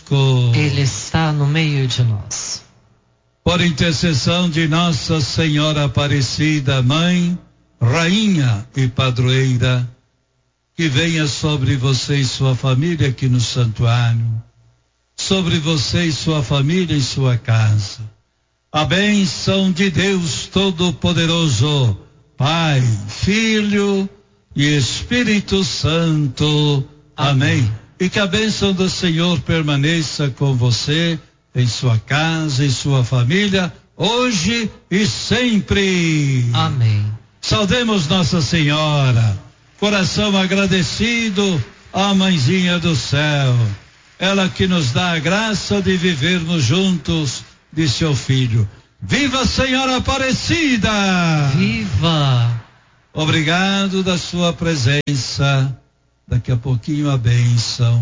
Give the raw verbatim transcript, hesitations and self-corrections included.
conosco. Ele está no meio de nós. Por intercessão de Nossa Senhora Aparecida, Mãe, Rainha e Padroeira, que venha sobre você e sua família aqui no santuário, sobre você e sua família em sua casa. A bênção de Deus Todo-Poderoso, Pai, Filho e Espírito Santo. Amém. Amém. E que a bênção do Senhor permaneça com você, em sua casa, em sua família, hoje e sempre. Amém. Saudemos Nossa Senhora, coração agradecido à Mãezinha do Céu, ela que nos dá a graça de vivermos juntos de seu Filho. Viva a Senhora Aparecida! Viva! Obrigado da sua presença. Daqui a pouquinho a bênção.